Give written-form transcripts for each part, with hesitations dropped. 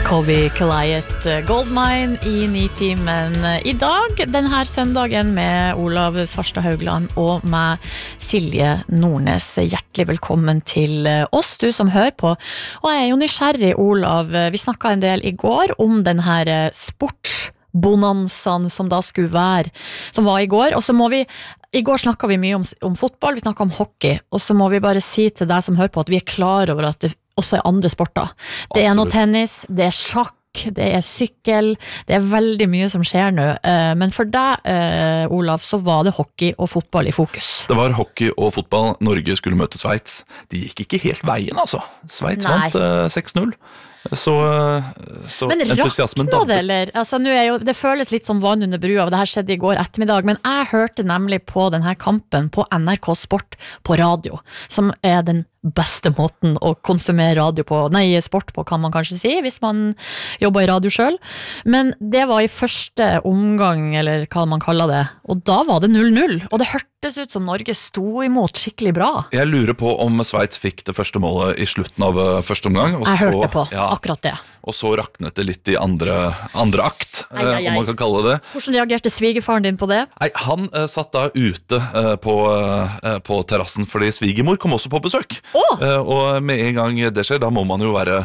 Kobe Client Goldmine I Nitimen I dag, denne søndagen med Olav Svarstad Haugland og meg, Silje Nordnes. Hjertelig velkommen til oss, du som hører på. Og jeg jo nysgjerrig, Olav. Vi snakket en del I går om den her sportsbonanzaen som da skulle være, som var I går. Og så må vi I går snakket vi mye om fotball, vi snakket om hockey, og så må vi bare si til deg som hører på at vi klar over at det også andre sporter. Det noe tennis, det sjakk, det sykkel, det veldig mye som skjer nå. Men for deg, Olav, så var det hockey og fotball I fokus. Det var hockey og fotball. Norge skulle møte Sveits. De gikk ikke helt veien, altså. Sveits vant 6-0. Så men entusiasmen rakna det, eller? Altså, det føles litt som vann under brua, og det her skjedde I går ettermiddag, men jeg hørte nemlig på denne kampen på NRK Sport på radio, som den beste måten å konsumere radio på, sport på kan man kanskje si, hvis man jobber I radio selv, men det var I første omgang, eller hva man kaller det, og da var det 0-0, og det hørtes ut som Norge sto imot skikkelig bra. Jeg lurer på om Sveits fikk det første målet I slutten av første omgang. Og jeg hørte på, akkurat det. Og så raknet det litt I andre akt, om man kan kalle det. Hvordan reagerte svigerfaren din på det? Nei, han satt da ute på terrassen, fordi svigermor kom også på besøk. Og med en gang det skjer, da må man jo være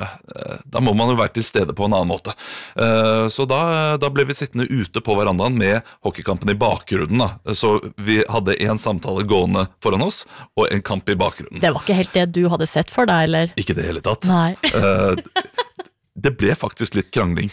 til stede på en annen måte. Så da ble vi sittende ute på verandaen med hockeykampen I bakgrunnen da. Så vi hadde en samtale gående foran oss, og en kamp I bakgrunnen. Det var ikke helt det du hadde sett for deg, eller? Ikke det hele tatt. Nei. Det ble faktisk litt krangling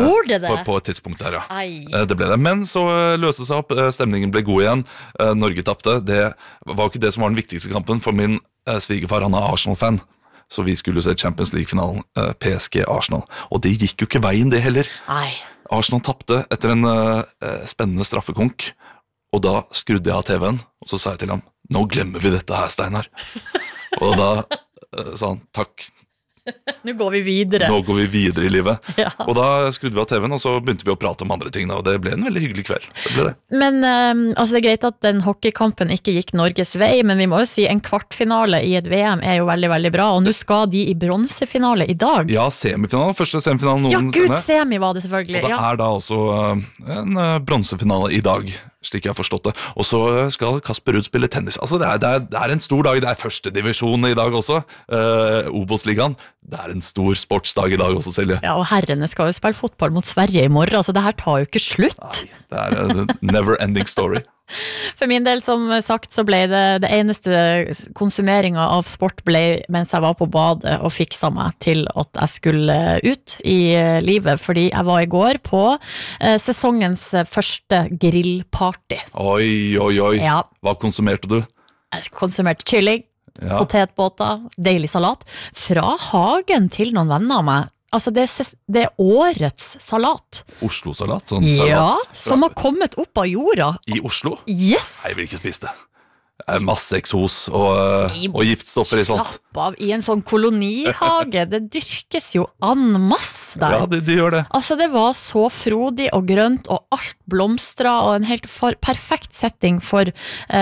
på et tidspunkt der, ja. Det ble det, men så løste seg opp, stemningen ble god igjen, Norge tappte. Det var ikke det som var den viktigste kampen, for min svigerfar, han Arsenal-fan, så vi skulle se Champions League-finalen, PSG-Arsenal, og det gikk jo ikke veien det heller. Arsenal tappte etter en spennende straffekonk, og da skrudde jeg av TV-en, og så sa jeg til ham, nå glemmer vi dette her, Steinar. Og da sa han, takk. Nå går vi videre I livet Og da skrudde vi av TV-en Og så begynte vi å prate om andre ting Og det ble en veldig hyggelig kveld Men altså det greit at den hockeykampen ikke gikk Norges vei Men vi må jo si en kvartfinale I et VM jo veldig, veldig bra Og nå skal de I bronsefinale I dag Ja, semifinale, første semifinale noensinne Ja, Gud, semi var det selvfølgelig Og det da også en bronsefinale I dag Slik jeg har forstått det Og så skal Kasper Ruud spille tennis Altså det en stor dag Det første divisjon I dag også Obos-ligaen Det en stor sportsdag I dag også, Silje Ja, og herrene skal jo spille fotball mot Sverige I morgen Så det her tar jo ikke slutt Nei, det en never ending story For min del, som sagt, så ble det eneste konsumeringen av sport ble mens jeg var på badet og fiksa meg til at jeg skulle ut I livet, fordi jeg var I går på sesongens første grillparty. Oi Ja. Hva konsumerte du? Jeg konsumerte kylling, potetbåter, deilig salat, fra hagen til noen venner av meg. Altså det årets salat. Oslo-salat? Sånn ja, salat som har kommet opp av jorda. I Oslo? Yes! Nei, jeg vil ikke spise det. Masse eksos og giftstoffer I sånt. Slapp av, I en sånn kolonihage. Det dyrkes jo en masse der. Ja, de gjør det. Altså, det var så frodig og grønt, og alt blomstra, og en helt perfekt setting for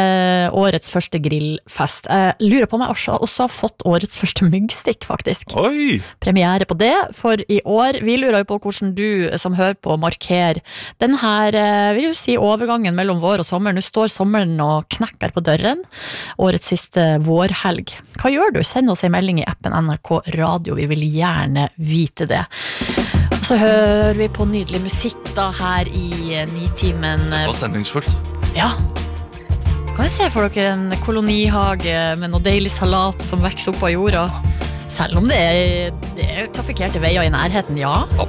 årets første grillfest. Lurer på om jeg også har fått årets første myggstikk, faktisk. Oi! Premiere på det, for I år, vi lurer jo på hvordan du som hører på markerer den her, vil jo si, overgangen mellom vår og sommer. Nå står sommeren og knekker på døren. Årets siste vårhelg. Hva gjør du? Send oss en melding I appen NRK Radio. Vi vil gjerne vite det. Og så hører vi på nydelig musikk da her I Nitimen. Det var stemningsfullt. Ja. Kan du se for dere en kolonihage med noe deilig salat som vekser opp av jorda? Selv om det trafikerte veier I nærheten, ja.